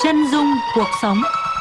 Chân dung cuộc sống.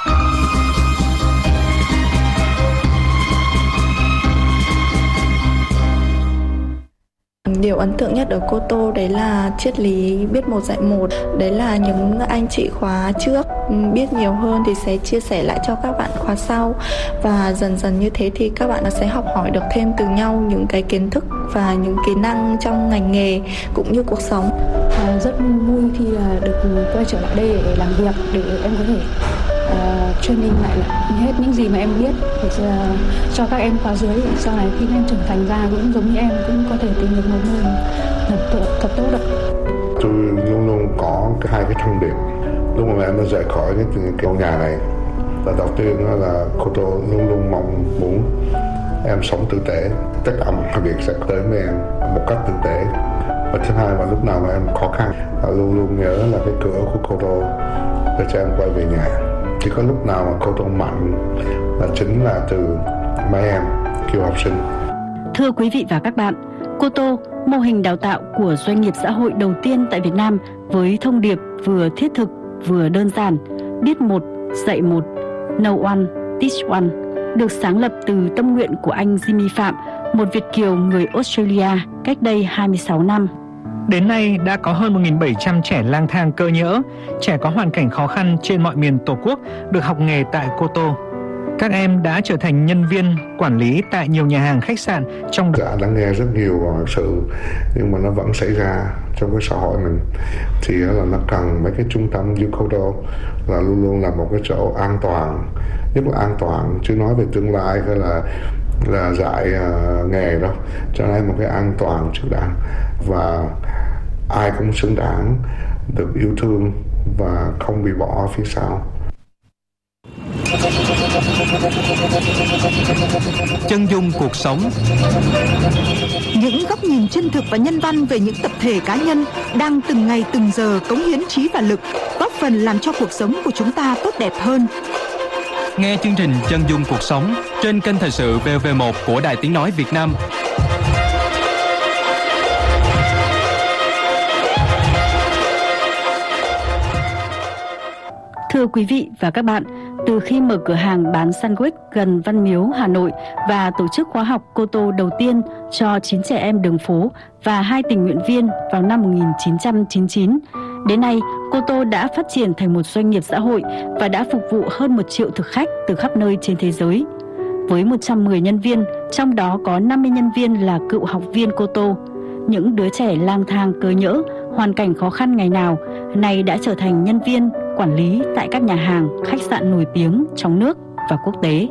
Điều ấn tượng nhất ở Cô Tô đấy là triết lý biết một dạy một. Đấy là những anh chị khóa trước biết nhiều hơn thì sẽ chia sẻ lại cho các bạn khóa sau. Và dần dần như thế thì các bạn sẽ học hỏi được thêm từ nhau những cái kiến thức và những kỹ năng trong ngành nghề cũng như cuộc sống. Rất vui khi được quay trở lại đây để làm việc, để em có thể training lại hết những gì mà em biết để cho các em khóa dưới, sau này khi các em trưởng thành ra cũng giống như em, cũng có thể tìm được một nơi thật tốt được. Tôi luôn luôn có hai cái thông điệp lúc mà em đã rời khỏi cái ngôi nhà này. Và đầu tiên là Cô Tô luôn luôn mong muốn em sống tử tế, tất cả mọi việc sẽ tới với em một cách tử tế. Và thứ hai là lúc nào mà em khó khăn, luôn luôn nhớ là cái cửa của Cô Tô để cho em quay về nhà. Chỉ có lúc nào mà Cô Tô mạnh là chính là từ mấy em kiều học sinh. Thưa quý vị và các bạn, Cô Tô, mô hình đào tạo của doanh nghiệp xã hội đầu tiên tại Việt Nam với thông điệp vừa thiết thực vừa đơn giản, biết một, dạy một, know one, teach one, được sáng lập từ tâm nguyện của anh Jimmy Phạm, một Việt kiều người Australia cách đây 26 năm. Đến nay đã có hơn 1.700 trẻ lang thang cơ nhỡ, trẻ có hoàn cảnh khó khăn trên mọi miền Tổ quốc được học nghề tại Cô Tô. Các em đã trở thành nhân viên, quản lý tại nhiều nhà hàng, khách sạn trong đã nghe rất nhiều sự, nhưng mà nó vẫn xảy ra trong cái xã hội mình. Thì là nó cần mấy cái trung tâm như Cô Tô là luôn luôn là một cái chỗ an toàn, nhất là an toàn, chứ nói về tương lai hay là dạy nghề đó, cho nên một cái an toàn trước đã, và ai cũng xứng đáng được yêu thương và không bị bỏ phía sau. Chân dung cuộc sống. Những góc nhìn chân thực và nhân văn về những tập thể cá nhân đang từng ngày từng giờ cống hiến trí và lực, góp phần làm cho cuộc sống của chúng ta tốt đẹp hơn. Nghe chương trình Chân dung cuộc sống trên kênh Thời sự VV1 của Đài Tiếng nói Việt Nam. Thưa quý vị và các bạn, từ khi mở cửa hàng bán sandwich gần Văn Miếu, Hà Nội và tổ chức khóa học Cô Tô đầu tiên cho 9 trẻ em đường phố và 2 tình nguyện viên vào năm 1999, đến nay Cô Tô đã phát triển thành một doanh nghiệp xã hội và đã phục vụ hơn 1 triệu thực khách từ khắp nơi trên thế giới. Với 110 nhân viên, trong đó có 50 nhân viên là cựu học viên Cô Tô. Những đứa trẻ lang thang cơ nhỡ, hoàn cảnh khó khăn ngày nào, nay đã trở thành nhân viên, quản lý tại các nhà hàng, khách sạn nổi tiếng trong nước và quốc tế.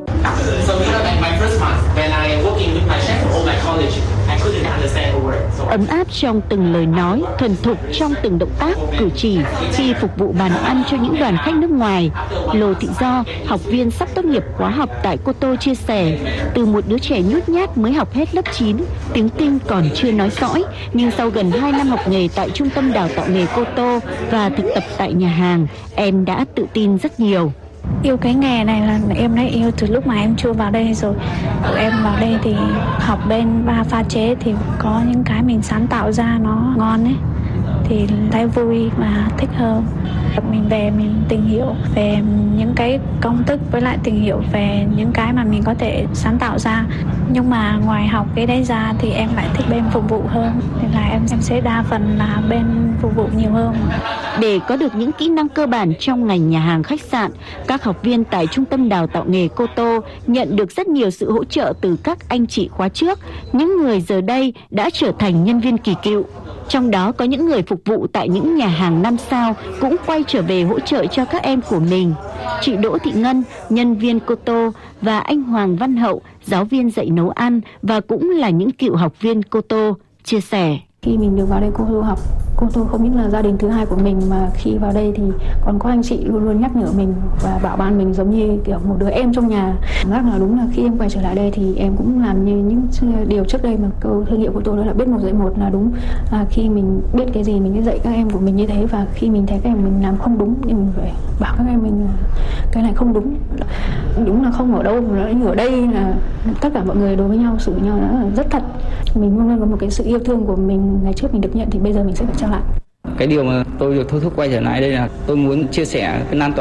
Ấm áp trong từng lời nói, thuần thục trong từng động tác, cử chỉ khi phục vụ bàn ăn cho những đoàn khách nước ngoài. Lô Thị Do, học viên sắp tốt nghiệp khóa học tại Cô Tô chia sẻ, từ một đứa trẻ nhút nhát mới học hết lớp 9, tiếng Kinh còn chưa nói sõi, nhưng sau gần 2 năm học nghề tại Trung tâm Đào tạo nghề Cô Tô và thực tập tại nhà hàng, em đã tự tin rất nhiều. Yêu cái nghề này là em đã yêu từ lúc mà em chưa vào đây rồi. Em vào đây thì học bên ba pha chế thì có những cái mình sáng tạo ra nó ngon ấy, thì thấy vui và thích hơn. Mình về mình tìm hiểu về những cái công thức với lại tìm hiểu về những cái mà mình có thể sáng tạo ra. Nhưng mà ngoài học cái đấy ra thì em lại thích bên phục vụ hơn, nên là em sẽ đa phần là bên phục vụ nhiều hơn. Để có được những kỹ năng cơ bản trong ngành nhà hàng khách sạn, các học viên tại Trung tâm Đào tạo nghề Cô Tô nhận được rất nhiều sự hỗ trợ từ các anh chị khóa trước, những người giờ đây đã trở thành nhân viên kỳ cựu. Trong đó có những người phục vụ tại những nhà hàng 5 sao cũng quay trở về hỗ trợ cho các em của mình. Chị Đỗ Thị Ngân, nhân viên Cô Tô, và anh Hoàng Văn Hậu, giáo viên dạy nấu ăn và cũng là những cựu học viên Cô Tô, chia sẻ. Khi mình được vào đây Cô Tô học, Cô Tô không những là gia đình thứ hai của mình, mà khi vào đây thì còn có anh chị luôn luôn nhắc nhở mình và bảo ban mình giống như kiểu một đứa em trong nhà. Rất là đúng là khi em quay trở lại đây thì em cũng làm như những điều trước đây mà câu thương hiệu của tôi đó là biết một dạy một là đúng. Khi mình biết cái gì mình sẽ dạy các em của mình như thế, và khi mình thấy các em mình làm không đúng thì mình phải bảo các em mình cái này không đúng. Đúng là không ở đâu mà nó ở đây là tất cả mọi người đối với nhau, xử nhau là rất thật. Mình luôn luôn có một cái sự yêu thương của mình ngày trước mình được nhận thì bây giờ mình sẽ phải trao lại. Cái điều mà tôi được thôi thúc quay trở lại đây là tôi muốn chia sẻ cái lan tỏa